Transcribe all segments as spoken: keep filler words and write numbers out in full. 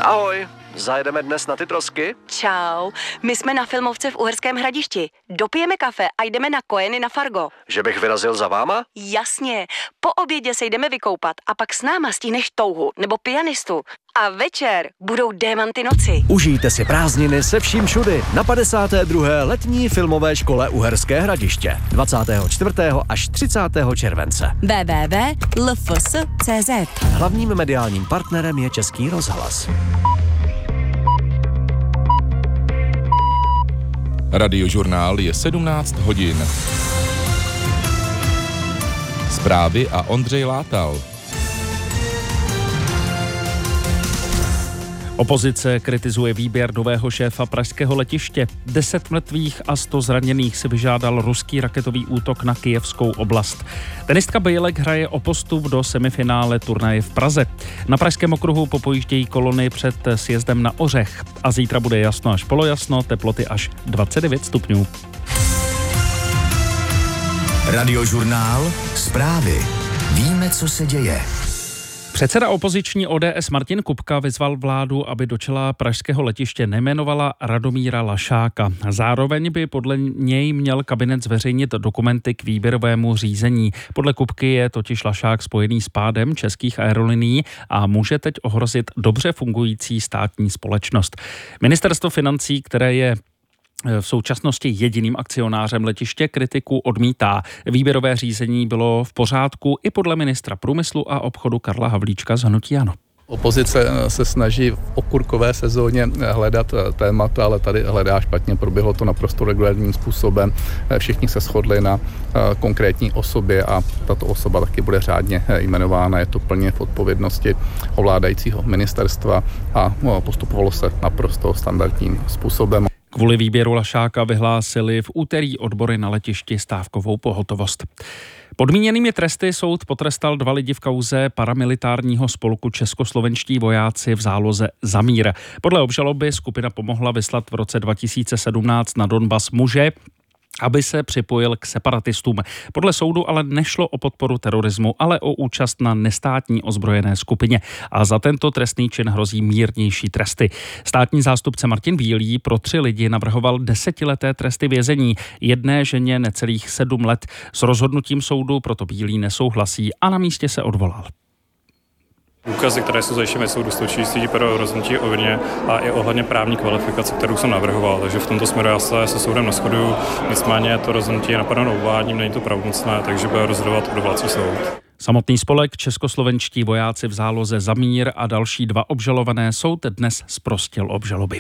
Ahoj, zajedeme dnes na ty trosky? Čau, my jsme na filmovce v Uherském Hradišti. Dopijeme kafe a jdeme na Kojeny na Fargo. Že bych vyrazil za váma? Jasně, po obědě se jdeme vykoupat a pak s náma stihneš touhu nebo pianistu. A večer budou Démanty noci. Užijte si prázdniny se vším všudy na padesáté druhé letní filmové škole Uherské Hradiště dvacátého čtvrtého až třicátého července. w w w tečka l f s tečka c z. Hlavním mediálním partnerem je Český rozhlas. Radiožurnál je sedmnáct hodin. Zprávy a Ondřej Látal. Opozice kritizuje výběr nového šéfa pražského letiště. Deset mrtvých a sto zraněných si vyžádal ruský raketový útok na kyjevskou oblast. Tenistka Bejlek hraje o postup do semifinále turnaje v Praze. Na pražském okruhu popojíždějí kolony před sjezdem na Ořech. A zítra bude jasno až polojasno, teploty až dvacet devět stupňů. Radiožurnál, zprávy. Víme, co se děje. Předseda opoziční O D S Martin Kupka vyzval vládu, aby do čela pražského letiště nejmenovala Radomíra Lašáka. Zároveň by podle něj měl kabinet zveřejnit dokumenty k výběrovému řízení. Podle Kupky je totiž Lašák spojený s pádem českých aerolinií a může teď ohrozit dobře fungující státní společnost. Ministerstvo financí, které je v současnosti jediným akcionářem letiště, kritiku odmítá. Výběrové řízení bylo v pořádku i podle ministra průmyslu a obchodu Karla Havlíčka z hnutí ANO. Opozice se snaží v okurkové sezóně hledat témata, ale tady hledá špatně, proběhlo to naprosto regulárním způsobem. Všichni se shodli na konkrétní osobě a tato osoba taky bude řádně jmenována. Je to plně v odpovědnosti ovládajícího ministerstva a postupovalo se naprosto standardním způsobem. Kvůli výběru Lašáka vyhlásili v úterý odbory na letišti stávkovou pohotovost. Podmíněnými tresty soud potrestal dva lidi v kauze paramilitárního spolku Českoslovenští vojáci v záloze Zamír. Podle obžaloby skupina pomohla vyslat v roce dva tisíce sedmnáct na Donbas muže, aby se připojil k separatistům. Podle soudu ale nešlo o podporu terorismu, ale o účast na nestátní ozbrojené skupině. A za tento trestný čin hrozí mírnější tresty. Státní zástupce Martin Bílý pro tři lidi navrhoval desetileté tresty vězení. Jedné ženě necelých sedm let. S rozhodnutím soudu proto Bílý nesouhlasí a na místě se odvolal. Důkazy, které jsou zajištěny soudu, stačí pro rozhodnutí o vině a i ohledně právní kvalifikace, kterou jsem navrhoval. Takže v tomto směru já se se soudem neshoduju. Nicméně to rozhodnutí je napadeno uvádním, není to pravomocné, takže bude rozhodovat odvolací soud. Samotný spolek Českoslovenští vojáci v záloze Zamír a další dva obžalované soud dnes zprostil obžaloby.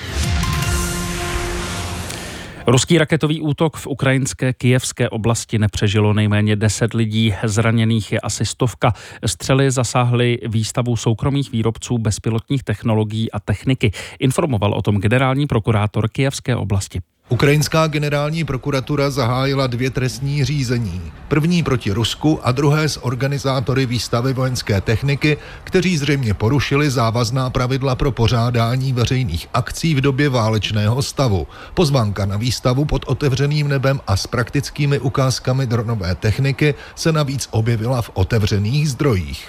Ruský raketový útok v ukrajinské kyjevské oblasti nepřežilo nejméně deset lidí, zraněných je asi stovka. Střely zasáhly výstavu soukromých výrobců bezpilotních technologií a techniky. Informoval o tom generální prokurátor kyjevské oblasti. Ukrajinská generální prokuratura zahájila dvě trestní řízení. První proti Rusku a druhé s organizátory výstavy vojenské techniky, kteří zřejmě porušili závazná pravidla pro pořádání veřejných akcí v době válečného stavu. Pozvánka na výstavu pod otevřeným nebem a s praktickými ukázkami dronové techniky se navíc objevila v otevřených zdrojích.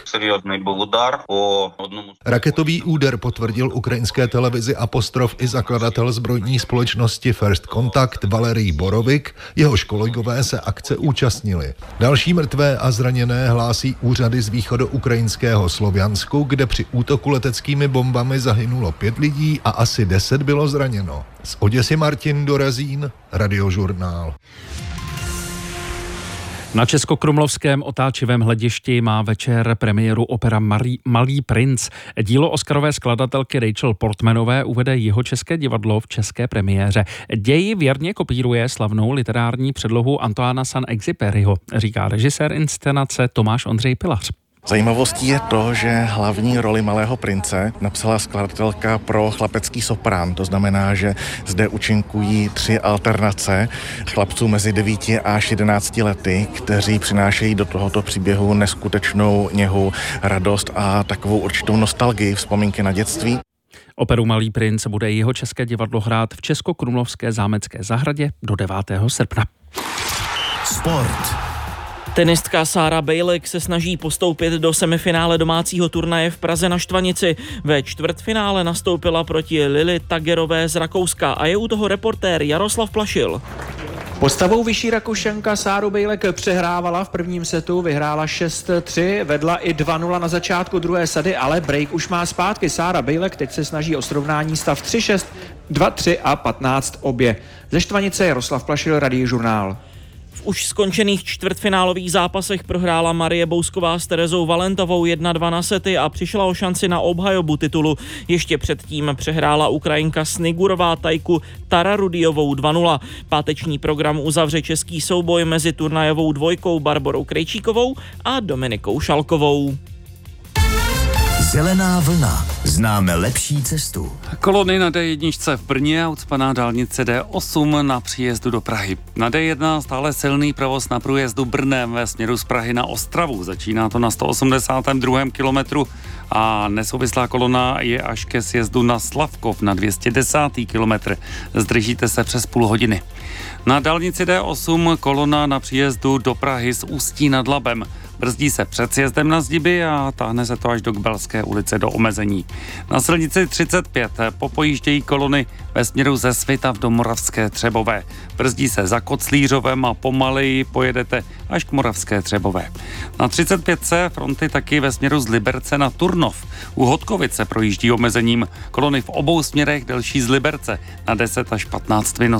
Raketový úder potvrdil ukrajinské televizi Apostrof i zakladatel zbrojní společnosti First Kontakt Valerij Borovik, jehož kolegové se akce účastnili. Další mrtvé a zraněné hlásí úřady z východoukrajinského Sloviansku, kde při útoku leteckými bombami zahynulo pět lidí a asi deset bylo zraněno. Z Oděsy Martin Dorazín, Radiožurnál. Na českokrumlovském otáčivém hledišti má večer premiéru opera Malý, Malý princ. Dílo oscarové skladatelky Rachel Portmanové uvede Jihočeské divadlo v české premiéře. Děj věrně kopíruje slavnou literární předlohu Antoána Saint-Exupéryho, říká režisér inscenace Tomáš Ondřej Pilař. Zajímavostí je to, že hlavní roli Malého prince napsala skladatelka pro chlapecký soprán. To znamená, že zde účinkují tři alternace chlapců mezi devíti až jedenácti lety, kteří přinášejí do tohoto příběhu neskutečnou něhu, radost a takovou určitou nostalgii, vzpomínky na dětství. Operu Malý princ bude Jihočeské divadlo hrát v Českokrumlovské zámecké zahradě do devátého srpna. Sport. Tenistka Sára Bejlek se snaží postoupit do semifinále domácího turnaje v Praze na Štvanici. Ve čtvrtfinále nastoupila proti Lili Tagerové z Rakouska a je u toho reportér Jaroslav Plašil. Postavou vyšší Rakušanka Sáru Bejlek přehrávala v prvním setu, vyhrála šest tři, vedla i dva nula na začátku druhé sady, ale break už má zpátky. Sára Bejlek teď se snaží o srovnání stav tři šest, dva tři a patnáct obě. Ze Štvanice Jaroslav Plašil, Radiožurnál. V už skončených čtvrtfinálových zápasech prohrála Marie Bousková s Terezou Valentovou jedna dva na sety a přišla o šanci na obhajobu titulu. Ještě předtím přehrála Ukrajinka Snigurová Tajku Tararudiovou dva nula. Páteční program uzavře český souboj mezi turnajovou dvojkou Barborou Krejčíkovou a Dominikou Šalkovou. Zelená vlna. Známe lepší cestu. Kolony na dé jedna v Brně a ucpaná dálnice dé osm na příjezdu do Prahy. Na dé jedna stále silný provoz na průjezdu Brnem ve směru z Prahy na Ostravu. Začíná to na sto osmdesátém druhém kilometru a nesouvislá kolona je až ke sjezdu na Slavkov na dvě stě desátý kilometr. Zdržíte se přes půl hodiny. Na dálnici dé osm kolona na příjezdu do Prahy z Ústí nad Labem. Brzdí se před sjezdem na Zdiby a táhne se to až do Kbelské ulice do omezení. Na silnici třicet pět popojíždějí kolony ve směru ze Svitav do Moravské Třebové. Brzdí se za Koclířovem a pomaleji pojedete až k Moravské Třebové. Na třicet pět C fronty taky ve směru z Liberce na Turnov. U Hodkovice projíždí omezením kolony v obou směrech delší z Liberce na deset až patnáct minut.